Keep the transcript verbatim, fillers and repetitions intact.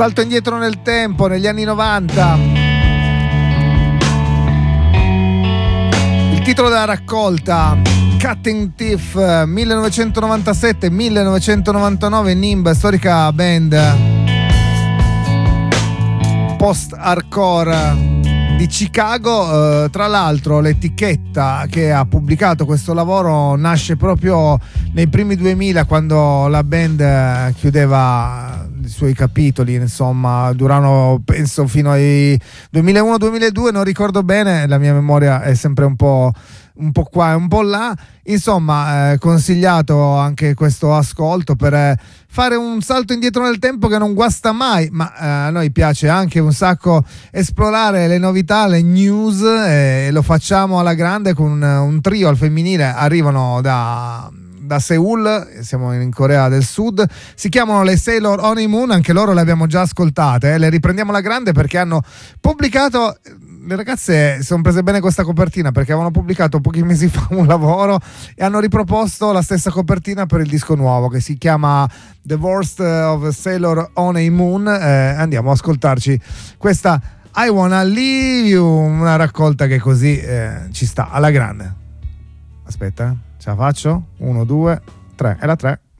Salto indietro nel tempo, negli anni novanta. Il titolo della raccolta, Cutting Teeth, millenovecentonovantasette millenovecentonovantanove, Nimb, storica band post-hardcore di Chicago. Eh, tra l'altro l'etichetta che ha pubblicato questo lavoro nasce proprio nei primi duemila, quando la band chiudeva i suoi capitoli, insomma durano penso fino ai duemilauno duemiladue, non ricordo bene, la mia memoria è sempre un po' un po' qua e un po' là. Insomma, eh, consigliato anche questo ascolto per eh, fare un salto indietro nel tempo che non guasta mai, ma eh, a noi piace anche un sacco esplorare le novità, le news, e lo facciamo alla grande con un, un trio al femminile. Arrivano da da Seoul, siamo in Corea del Sud, si chiamano le Sailor Honeymoon, anche loro le abbiamo già ascoltate, eh. Le riprendiamo alla grande perché hanno pubblicato, le ragazze si sono prese bene questa copertina perché avevano pubblicato pochi mesi fa un lavoro e hanno riproposto la stessa copertina per il disco nuovo che si chiama The Worst of Sailor Honeymoon. Eh, andiamo ad ascoltarci questa I Wanna Leave You, una raccolta che così eh, ci sta alla grande. Aspetta, eh. Ce la faccio? uno, due, tre. È la tre.